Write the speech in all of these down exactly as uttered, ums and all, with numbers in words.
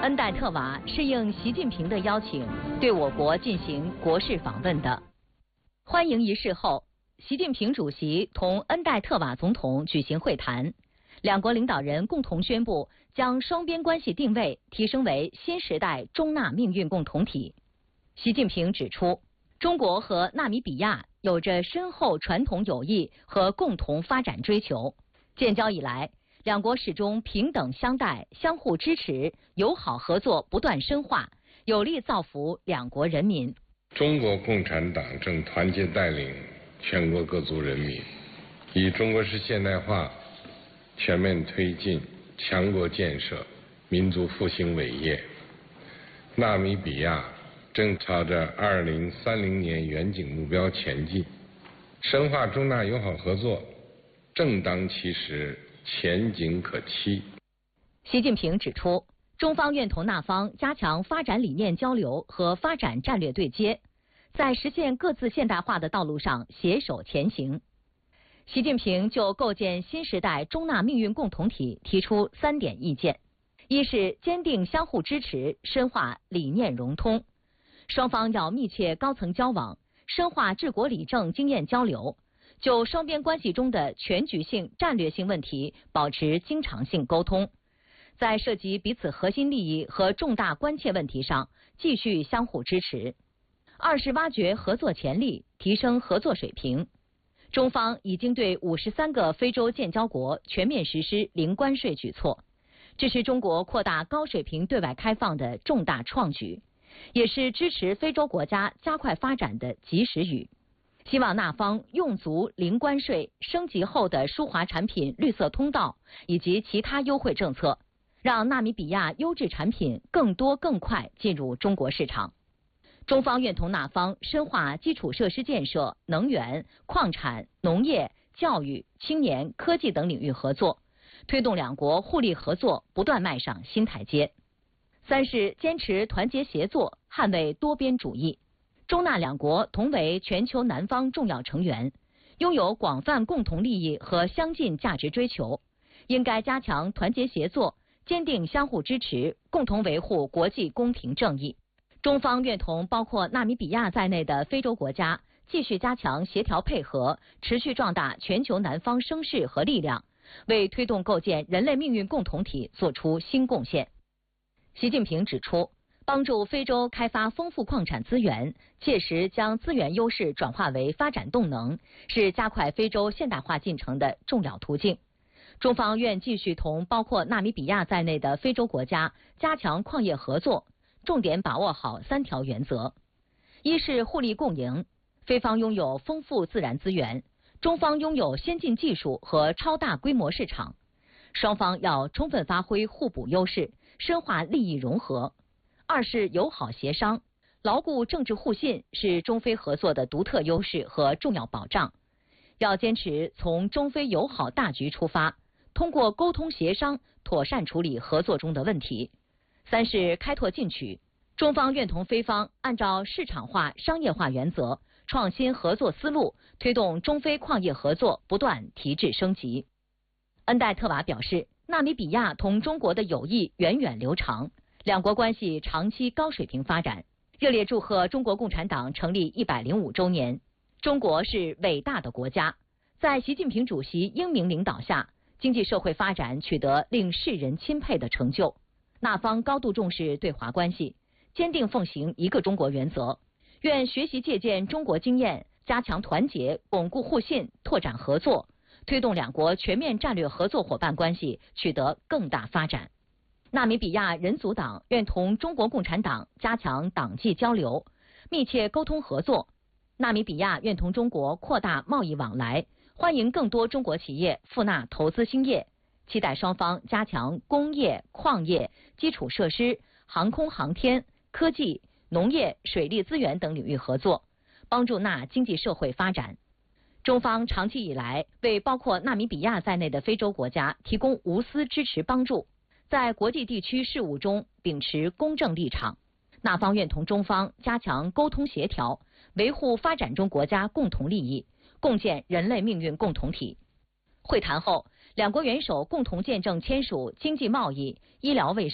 恩代特瓦是应习近平的邀请，对我国进行国事访问的。欢迎仪式后，习近平主席同恩代特瓦总统举行会谈，两国领导人共同宣布将双边关系定位提升为新时代中纳命运共同体。习近平指出，中国和纳米比亚有着深厚传统友谊和共同发展追求，建交以来，两国始终平等相待、相互支持，友好合作不断深化，有力造福两国人民。 中国共产党正团结带领全国各族人民，以中国式现代化全面推进强国建设、民族复兴伟业。纳米比亚正朝着二零三零年远景目标前进，深化中纳友好合作正当其时，前景可期。 习近平指出，中方愿同纳方加强发展理念交流和发展战略对接，在实现各自现代化的道路上携手前行。习近平就构建新时代中纳命运共同体提出三点意见：一是坚定相互支持，深化理念融通，双方要密切高层交往，深化治国理政经验交流，就双边关系中的全局性、战略性问题保持经常性沟通，在涉及彼此核心利益和重大关切问题上继续相互支持。二是挖掘合作潜力，提升合作水平。中方已经对五十三个非洲建交国全面实施零关税举措，这是中国扩大高水平对外开放的重大创举，也是支持非洲国家加快发展的及时雨。希望纳方用足零关税、升级后的输华产品绿色通道以及其他优惠政策，让纳米比亚优质产品更多更快进入中国市场。中方愿同纳方深化基础设施建设、能源、矿产、农业、教育、青年、科技等领域合作，推动两国互利合作不断迈上新台阶。三是坚持团结协作，捍卫多边主义。中纳两国同为全球南方重要成员，拥有广泛共同利益和相近价值追求，应该加强团结协作，坚定相互支持，共同维护国际公平正义。中方愿同包括纳米比亚在内的非洲国家继续加强协调配合，持续壮大全球南方声势和力量，为推动构建人类命运共同体做出新贡献。习近平指出，帮助非洲开发丰富矿产资源，切实将资源优势转化为发展动能，是加快非洲现代化进程的重要途径。中方愿继续同包括纳米比亚在内的非洲国家加强矿业合作，重点把握好三条原则：一是互利共赢，非方拥有丰富自然资源，中方拥有先进技术和超大规模市场，双方要充分发挥互补优势，深化利益融合。二是友好协商，牢固政治互信是中非合作的独特优势和重要保障，要坚持从中非友好大局出发，通过沟通协商妥善处理合作中的问题。三是开拓进取，中方愿同非方按照市场化、商业化原则，创新合作思路，推动中非矿业合作不断提质升级。恩代特瓦表示，纳米比亚同中国的友谊源远流长，两国关系长期高水平发展，热烈祝贺中国共产党成立一百零五周年。中国是伟大的国家，在习近平主席英明领导下，经济社会发展取得令世人钦佩的成就。纳方高度重视对华关系，坚定奉行一个中国原则，愿学习借鉴中国经验，加强团结，巩固互信，拓展合作，推动两国全面战略合作伙伴关系取得更大发展。纳米比亚人族党愿同中国共产党加强党际交流，密切沟通合作。纳米比亚愿同中国扩大贸易往来，欢迎更多中国企业赴纳投资兴业，期待双方加强工业、矿业、基础设施、航空航天、科技、农业、水利资源等领域合作，帮助纳经济社会发展。中方长期以来为包括纳米比亚在内的非洲国家提供无私支持帮助，在国际地区事务中秉持公正立场。纳方愿同中方加强沟通协调，维护发展中国家共同利益，共建人类命运共同体。会谈后，两国元首共同见证签署经济贸易、医疗卫生、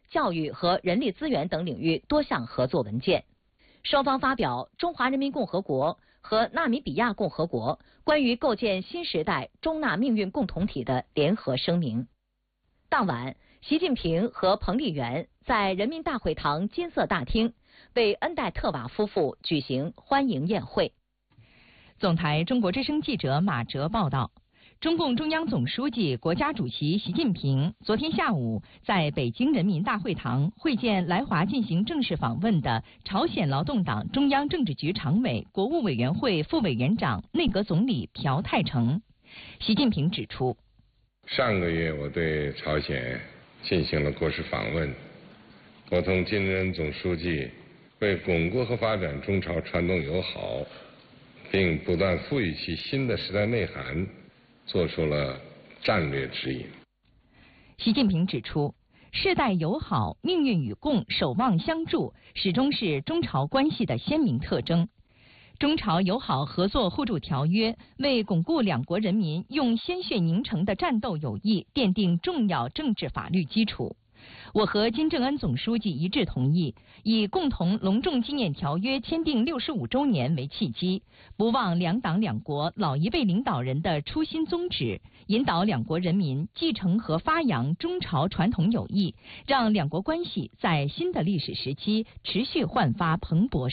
教育和人力资源等领域多项合作文件。双方发表《中华人民共和国和纳米比亚共和国关于构建新时代中纳命运共同体的联合声明》。当晚，习近平和彭丽媛在人民大会堂金色大厅为恩代特瓦夫妇举行欢迎宴会。 总台中国之声记者马哲报道，中共中央总书记、国家主席习近平昨天下午在北京人民大会堂会见来华进行正式访问的朝鲜劳动党中央政治局常委、国务委员会副委员长、内阁总理朴泰成。习近平指出， 上个月我对朝鲜进行了国事访问，我同金正恩总书记为巩固和发展中朝传统友好，并不断赋予其新的时代内涵，做出了战略指引。 习近平指出，世代友好、命运与共、守望相助，始终是中朝关系的鲜明特征。中朝友好合作互助条约为巩固两国人民用鲜血凝成的战斗友谊奠定重要政治法律基础。我和金正恩总书记一致同意，以共同隆重纪念条约签订六十五周年为契机，不忘两党两国老一辈领导人的初心宗旨，引导两国人民继承和发扬中朝传统友谊，让两国关系在新的历史时期持续焕发蓬勃